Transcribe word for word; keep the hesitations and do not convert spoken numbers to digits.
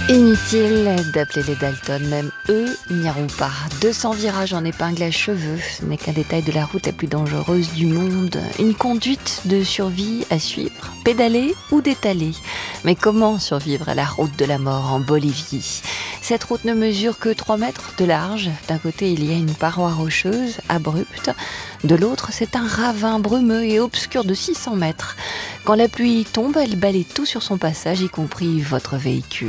Inutile d'appeler les Dalton, même eux n'iront pas. deux cents virages en épingle à cheveux, ce n'est qu'un détail de la route la plus dangereuse du monde. Une conduite de survie à suivre, pédaler ou détaler. Mais comment survivre à la route de la mort en Bolivie ? Cette route ne mesure que trois mètres de large. D'un côté, il y a une paroi rocheuse, abrupte. De l'autre, c'est un ravin brumeux et obscur de six cents mètres. Quand la pluie tombe, elle balaye tout sur son passage, y compris votre véhicule.